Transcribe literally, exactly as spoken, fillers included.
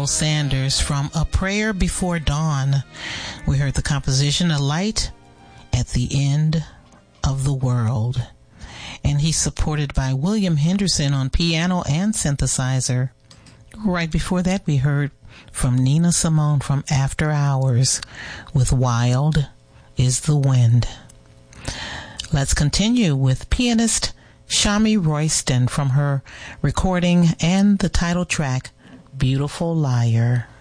Michael Sanders from A Prayer Before Dawn. We heard the composition, A Light at the End of the World. And he's supported by William Henderson on piano and synthesizer. Right before that, we heard from Nina Simone from After Hours with Wild is the Wind. Let's continue with pianist Shami Royston from her recording and the title track, Beautiful Liar.